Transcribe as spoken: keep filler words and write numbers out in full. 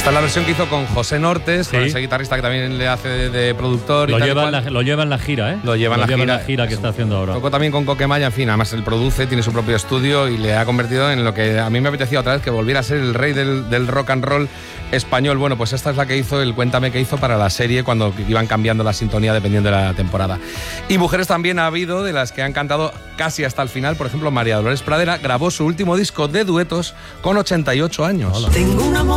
Esta es la versión que hizo con José Nortes, sí, con ese guitarrista que también le hace de, de productor. Lo, y lleva tal y la, lo lleva en la gira, ¿eh? Lo lleva en, lo la, lleva gira. en la gira que está haciendo ahora. Tocó también con Coquemaya, en fin, además él produce, tiene su propio estudio y le ha convertido en lo que a mí me apetecía otra vez, que volviera a ser el rey del, del rock and roll español. Bueno, pues esta es la que hizo, el Cuéntame que hizo para la serie cuando iban cambiando la sintonía dependiendo de la temporada. Y mujeres también ha habido, de las que han cantado casi hasta el final. Por ejemplo, María Dolores Pradera grabó su último disco de duetos con ochenta y ocho años. Tengo una